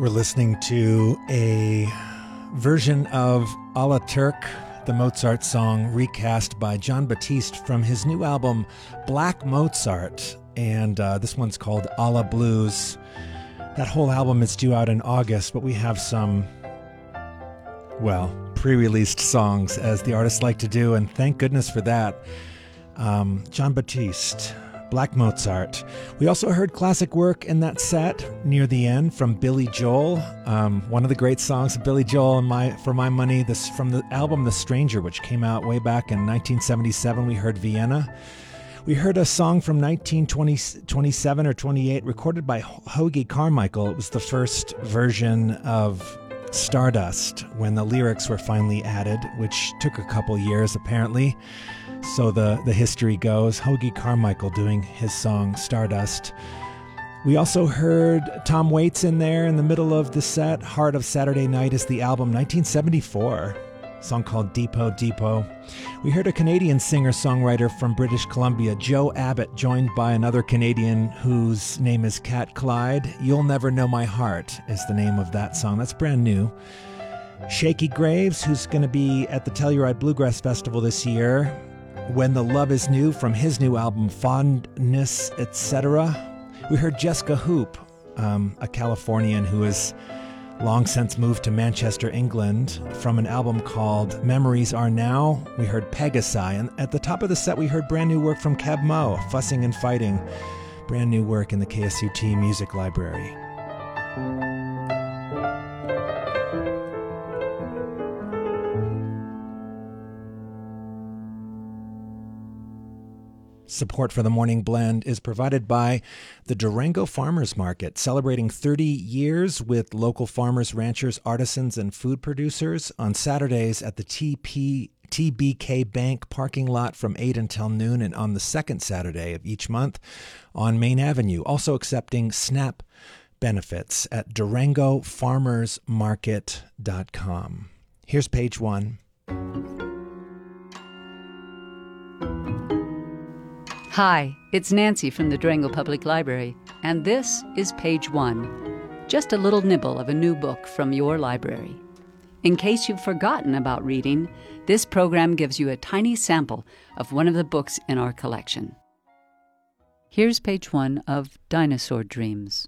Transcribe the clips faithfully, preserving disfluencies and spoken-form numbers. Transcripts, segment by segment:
We're listening to a version of Alaturk, the Mozart song, recast by Jon Batiste from his new album, Black Mozart. And uh, this one's called Alla Blues. That whole album is due out in August, but we have some, well, pre-released songs, as the artists like to do, and thank goodness for that. Um, Jon Batiste, Black Mozart. We also heard classic work in that set near the end from Billy Joel. Um, one of the great songs of Billy Joel, in my, for my money, this from the album The Stranger, which came out way back in nineteen seventy-seven. We heard Vienna. We heard a song from nineteen twenty-seven or twenty-eight recorded by Hoagy Carmichael. It was the first version of Stardust when the lyrics were finally added, which took a couple years apparently. So the, the history goes, Hoagy Carmichael doing his song Stardust. We also heard Tom Waits in there in the middle of the set. Heart of Saturday Night is the album, nineteen seventy-four. A song called Depot Depot. We heard a Canadian singer-songwriter from British Columbia, Joe Abbott, joined by another Canadian whose name is Cat Clyde. You'll Never Know My Heart is the name of that song. That's brand new. Shakey Graves, who's going to be at the Telluride Bluegrass Festival this year. When the Love Is New from his new album, Fondness, et cetera. We heard Jessica Hoop, um, a Californian who has long since moved to Manchester, England, from an album called Memories Are Now. We heard Pegasi, and at the top of the set we heard brand new work from Keb Mo, Fussing and Fighting, brand new work in the K S U T Music Library. Support for the Morning Blend is provided by the Durango Farmers Market, celebrating thirty years with local farmers, ranchers, artisans, and food producers on Saturdays at the T P, T B K Bank parking lot from eight until noon, and on the second Saturday of each month on Main Avenue. Also accepting SNAP benefits at durango farmers market dot com. Here's page one. Hi, it's Nancy from the Durango Public Library, and this is Page One, just a little nibble of a new book from your library. In case you've forgotten about reading, this program gives you a tiny sample of one of the books in our collection. Here's Page One of Dinosaur Dreams.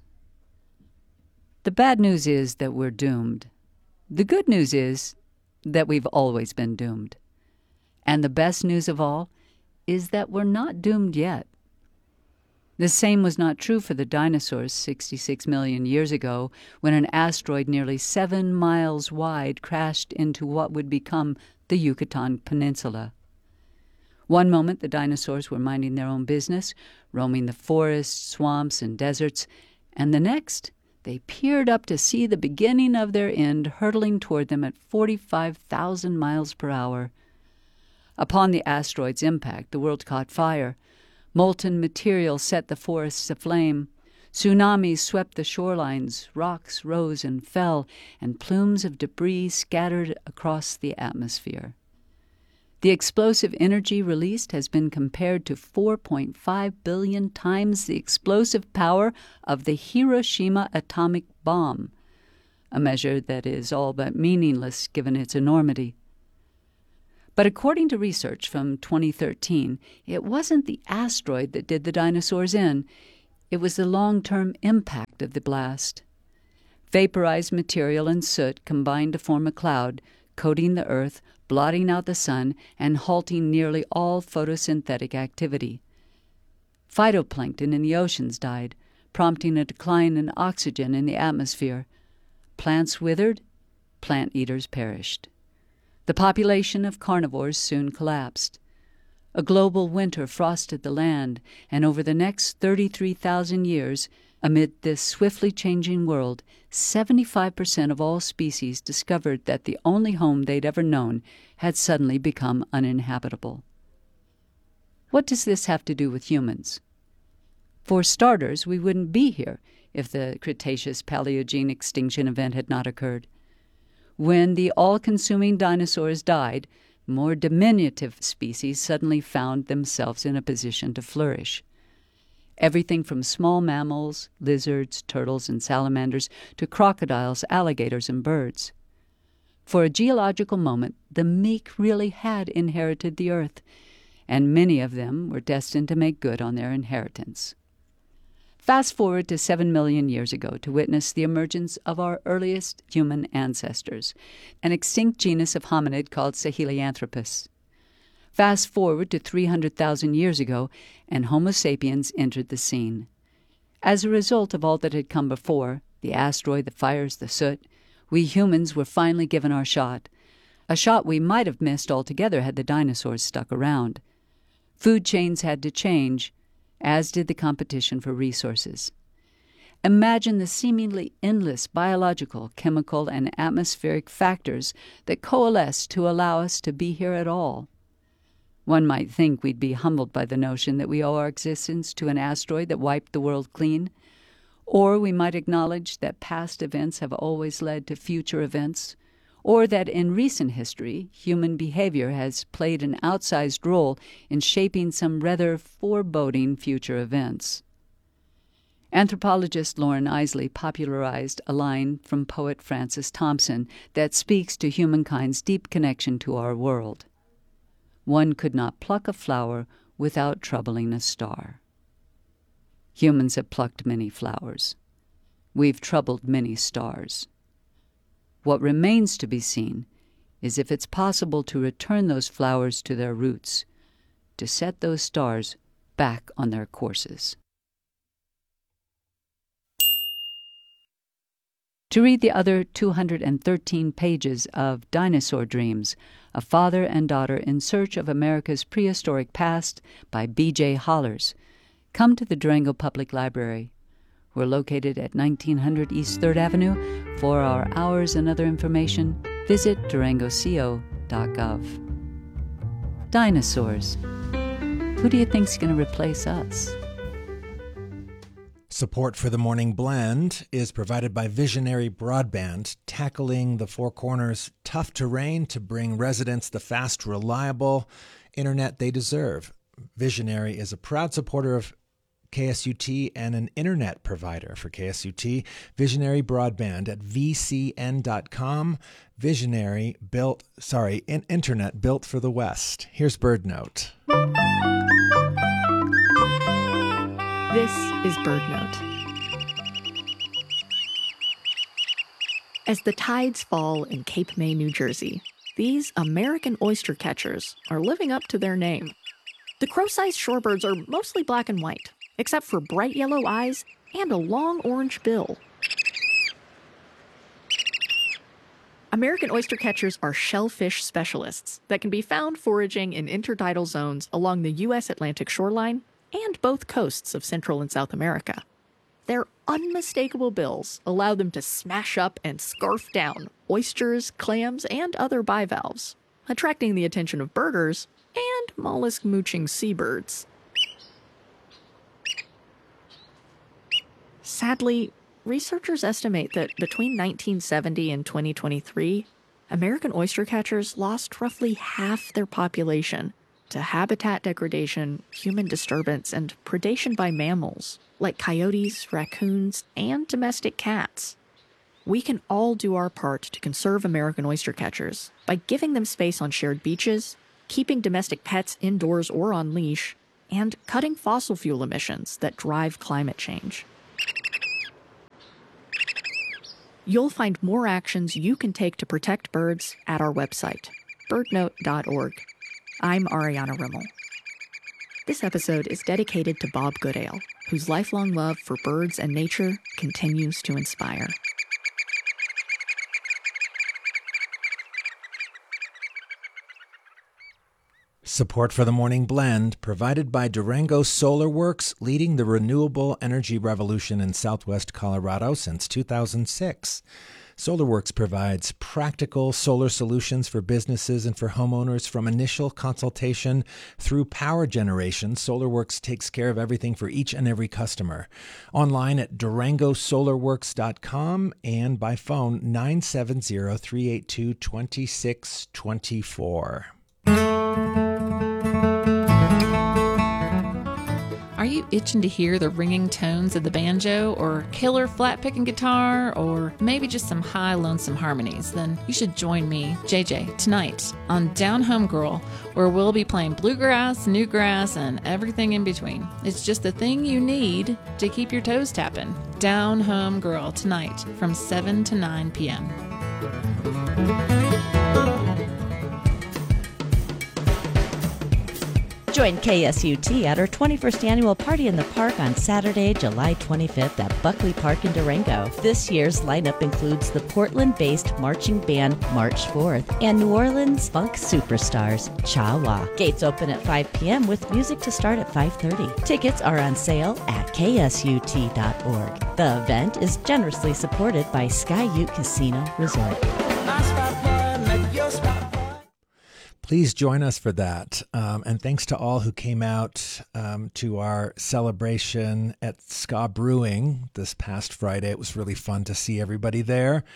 The bad news is that we're doomed. The good news is that we've always been doomed. And the best news of all is that we're not doomed yet. The same was not true for the dinosaurs sixty-six million years ago, when an asteroid nearly seven miles wide crashed into what would become the Yucatan Peninsula. One moment the dinosaurs were minding their own business, roaming the forests, swamps, and deserts, and the next they peered up to see the beginning of their end hurtling toward them at forty-five thousand miles per hour. Upon the asteroid's impact, the world caught fire. Molten material set the forests aflame. Tsunamis swept the shorelines, rocks rose and fell, and plumes of debris scattered across the atmosphere. The explosive energy released has been compared to four point five billion times the explosive power of the Hiroshima atomic bomb, a measure that is all but meaningless given its enormity. But according to research from twenty thirteen, it wasn't the asteroid that did the dinosaurs in. It was the long-term impact of the blast. Vaporized material and soot combined to form a cloud, coating the Earth, blotting out the sun, and halting nearly all photosynthetic activity. Phytoplankton in the oceans died, prompting a decline in oxygen in the atmosphere. Plants withered, plant eaters perished. The population of carnivores soon collapsed. A global winter frosted the land, and over the next thirty-three thousand years, amid this swiftly changing world, seventy-five percent of all species discovered that the only home they'd ever known had suddenly become uninhabitable. What does this have to do with humans? For starters, we wouldn't be here if the Cretaceous-Paleogene extinction event had not occurred. When the all-consuming dinosaurs died, more diminutive species suddenly found themselves in a position to flourish. Everything from small mammals, lizards, turtles, and salamanders to crocodiles, alligators, and birds. For a geological moment, the meek really had inherited the earth, and many of them were destined to make good on their inheritance. Fast forward to seven million years ago to witness the emergence of our earliest human ancestors, an extinct genus of hominid called Sahelanthropus. Fast forward to three hundred thousand years ago, and Homo sapiens entered the scene. As a result of all that had come before, the asteroid, the fires, the soot, we humans were finally given our shot, a shot we might have missed altogether had the dinosaurs stuck around. Food chains had to change, as did the competition for resources. Imagine the seemingly endless biological, chemical, and atmospheric factors that coalesced to allow us to be here at all. One might think we'd be humbled by the notion that we owe our existence to an asteroid that wiped the world clean, or we might acknowledge that past events have always led to future events, or that in recent history, human behavior has played an outsized role in shaping some rather foreboding future events. Anthropologist Lauren Isley popularized a line from poet Francis Thompson that speaks to humankind's deep connection to our world. One could not pluck a flower without troubling a star. Humans have plucked many flowers. We've troubled many stars. What remains to be seen is if it's possible to return those flowers to their roots, to set those stars back on their courses. To read the other two hundred thirteen pages of Dinosaur Dreams, A Father and Daughter in Search of America's Prehistoric Past by B J Hollers, come to the Durango Public Library. We're located at nineteen hundred East third Avenue. For our hours and other information, visit durango co dot gov. Dinosaurs. Who do you think's going to replace us? Support for the Morning Blend is provided by Visionary Broadband, tackling the Four Corners' tough terrain to bring residents the fast, reliable internet they deserve. Visionary is a proud supporter of K S U T and an internet provider for K S U T. Visionary Broadband at v c n dot com. Visionary built, sorry, in, internet built for the West. Here's Bird Note. This is Bird Note. As the tides fall in Cape May, New Jersey, these American oyster catchers are living up to their name. The crow-sized shorebirds are mostly black and white, except for bright yellow eyes and a long orange bill. American oyster catchers are shellfish specialists that can be found foraging in intertidal zones along the U S Atlantic shoreline and both coasts of Central and South America. Their unmistakable bills allow them to smash up and scarf down oysters, clams, and other bivalves, attracting the attention of birders and mollusk-mooching seabirds. Sadly, researchers estimate that between nineteen seventy and twenty twenty-three, American oyster catchers lost roughly half their population to habitat degradation, human disturbance, and predation by mammals, like coyotes, raccoons, and domestic cats. We can all do our part to conserve American oyster catchers by giving them space on shared beaches, keeping domestic pets indoors or on leash, and cutting fossil fuel emissions that drive climate change. You'll find more actions you can take to protect birds at our website, bird note dot org. I'm Ariana Rimmel. This episode is dedicated to Bob Goodale, whose lifelong love for birds and nature continues to inspire. Support for the Morning Blend provided by Durango Solar Works, leading the renewable energy revolution in southwest Colorado since two thousand six. SolarWorks provides practical solar solutions for businesses and for homeowners from initial consultation through power generation. SolarWorks takes care of everything for each and every customer. Online at durango solar works dot com and by phone nine seven zero, three eight two, two six two four. Are you you itching to hear the ringing tones of the banjo, or killer flat picking guitar, or maybe just some high lonesome harmonies, then you should join me, J J, tonight on Down Home Girl, where we'll be playing bluegrass, newgrass, and everything in between. It's just the thing you need to keep your toes tapping. Down Home Girl tonight from seven to nine p.m. Join K S U T at our twenty-first annual Party in the Park on Saturday, July twenty-fifth at Buckley Park in Durango. This year's lineup includes the Portland-based marching band March Forth and New Orleans funk superstars Cha Wa. Gates open at five p.m. with music to start at five thirty. Tickets are on sale at K S U T dot org. The event is generously supported by Sky Ute Casino Resort. Please join us for that. Um, and thanks to all who came out um, to our celebration at Ska Brewing this past Friday. It was really fun to see everybody there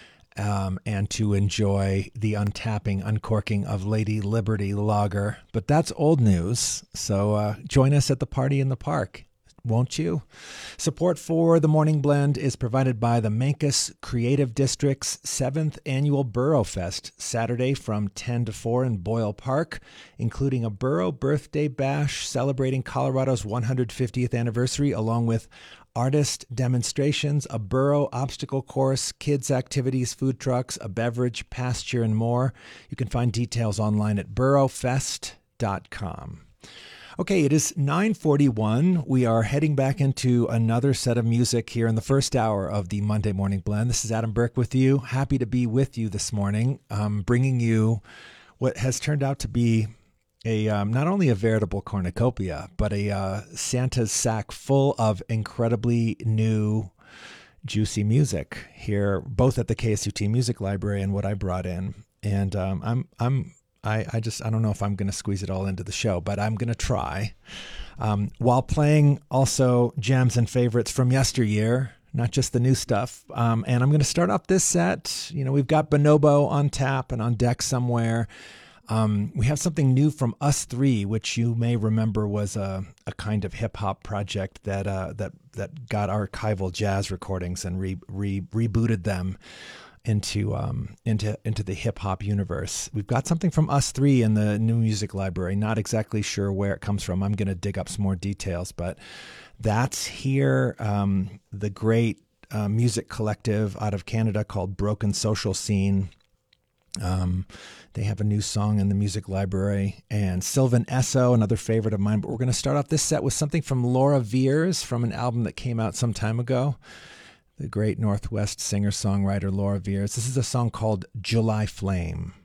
um, and to enjoy the untapping, uncorking of Lady Liberty Lager. But that's old news. So uh, join us at the Party in the Park, won't you? Support for The Morning Blend is provided by the Mancus Creative District's seventh Annual Burro Fest, Saturday from ten to four in Boyle Park, including a Burro Birthday Bash celebrating Colorado's one hundred fiftieth anniversary, along with artist demonstrations, a burro obstacle course, kids activities, food trucks, a beverage, pasture, and more. You can find details online at burro fest dot com. Okay, it is nine forty-one. We are heading back into another set of music here in the first hour of the Monday Morning Blend. This is Adam Burke with you. Happy to be with you this morning, um, bringing you what has turned out to be a um, not only a veritable cornucopia, but a uh, Santa's sack full of incredibly new, juicy music here, both at the K S U T Music Library and what I brought in. And um, I'm I'm. I, I just, I don't know if I'm going to squeeze it all into the show, but I'm going to try. Um, while playing also gems and favorites from yesteryear, not just the new stuff. Um, and I'm going to start off this set. You know, we've got Bonobo on tap and on deck somewhere. Um, we have something new from Us Three, which you may remember was a, a kind of hip hop project that uh, that that got archival jazz recordings and re, re, rebooted them into um into into the hip hop universe. We've got something from Us Three in the New Music Library. Not exactly sure where it comes from. I'm going to dig up some more details, but that's here. Um, the great uh, music collective out of Canada called Broken Social Scene. Um, they have a new song in the Music Library, and Sylvan Esso, another favorite of mine. But we're going to start off this set with something from Laura Veers from an album that came out some time ago. The great Northwest singer-songwriter Laura Veers. This is a song called July Flame.